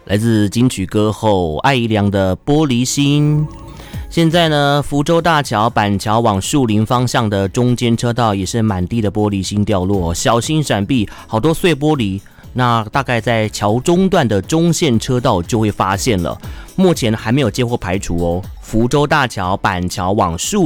来自金曲歌后艾怡良的《玻璃心》。现在呢，福州大桥板桥往树林方向的中间车道也是满地的玻璃心掉落，小心闪避，好多碎玻璃。那大概在桥中段的中线车道就会发现了，目前还没有接获排除哦。福州大桥板桥往树